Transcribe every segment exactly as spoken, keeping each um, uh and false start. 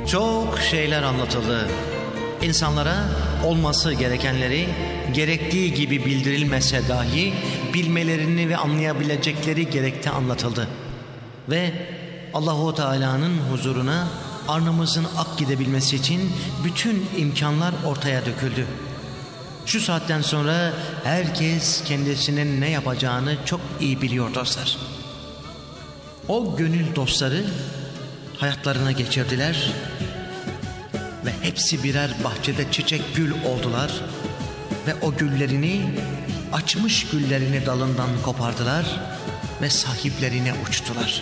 Çok şeyler anlatıldı. İnsanlara olması gerekenleri gerektiği gibi bildirilmese dahi bilmelerini ve anlayabilecekleri gerekte anlatıldı. Ve Allahu Teala'nın huzuruna alnımızın ak gidebilmesi için bütün imkanlar ortaya döküldü. Şu saatten sonra herkes kendisinin ne yapacağını çok iyi biliyor dostlar. O gönül dostları hayatlarına geçirdiler ve hepsi birer bahçede çiçek gül oldular ve o güllerini, açmış güllerini dalından kopardılar ve sahiplerine uçtular.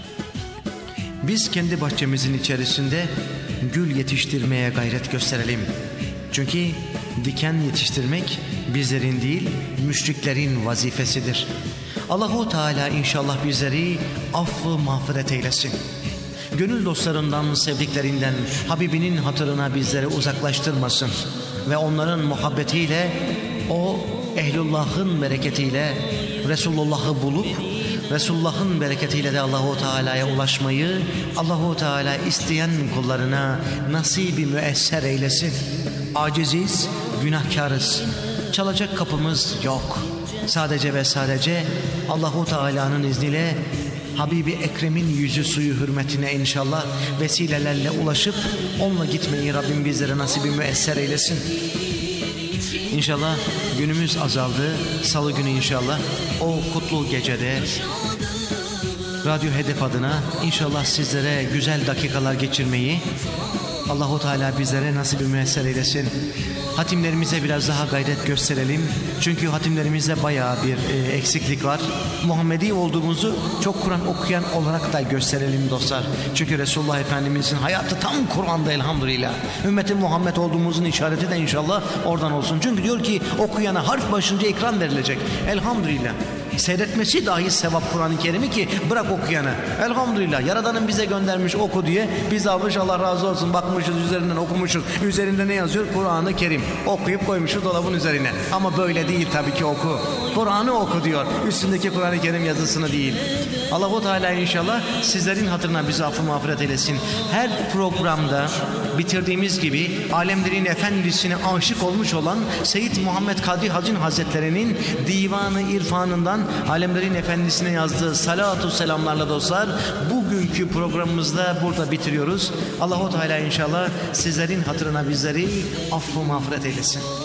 Biz kendi bahçemizin içerisinde gül yetiştirmeye gayret gösterelim. Çünkü diken yetiştirmek bizlerin değil, müşriklerin vazifesidir. Allahu Teala inşallah bizleri affı mağfiret eylesin. Gönül dostlarından, sevdiklerinden, Habibinin hatırına bizleri uzaklaştırmasın. Ve onların muhabbetiyle, o ehlullahın bereketiyle Resulullah'ı bulup, Resulullah'ın bereketiyle de Allahu Teala'ya ulaşmayı Allahu Teala isteyen kullarına nasibi müesser eylesin. Aciziz, günahkarız. Çalacak kapımız yok. Sadece ve sadece Allahu Teala'nın izniyle Habibi Ekrem'in yüzü suyu hürmetine inşallah vesilelerle ulaşıp onunla gitmeyi Rabbim bizlere nasibi müesser eylesin. İnşallah günümüz azaldı. Salı günü inşallah o kutlu gecede Radyo Hedef adına inşallah sizlere güzel dakikalar geçirmeyi Allahu Teala bizlere nasibi müesser eylesin. Hatimlerimize biraz daha gayret gösterelim. Çünkü hatimlerimizde bayağı bir e, eksiklik var. Muhammedi olduğumuzu çok Kur'an okuyan olarak da gösterelim dostlar. Çünkü Resulullah Efendimizin hayatı tam Kur'an'da elhamdülillah. Ümmeti Muhammed olduğumuzun işareti de inşallah oradan olsun. Çünkü diyor ki okuyana harf başınca ekran verilecek. Elhamdülillah. Seyretmesi dahi sevap Kur'an-ı Kerim'i ki bırak okuyana. Elhamdülillah Yaradan'ın bize göndermiş oku diye biz almış Allah razı olsun bakmışız üzerinden okumuşuz. Üzerinde ne yazıyor? Kur'an-ı Kerim. Okuyup koymuşuz dolabın üzerine. Ama böyle değil tabii ki oku. Kur'an'ı oku diyor. Üstündeki Kur'an-ı Kerim yazısını değil. Allahu Teala inşallah sizlerin hatırına bizi affı mağfiret eylesin. Her programda bitirdiğimiz gibi alemlerin efendisine aşık olmuş olan Seyyid Muhammed Kadri Hacın Hazretleri'nin divanı irfanından alemlerin efendisine yazdığı salatu selamlarla dostlar bugünkü programımızda burada bitiriyoruz. Allahu Teala inşallah sizlerin hatırına bizleri affı mağfiret eylesin.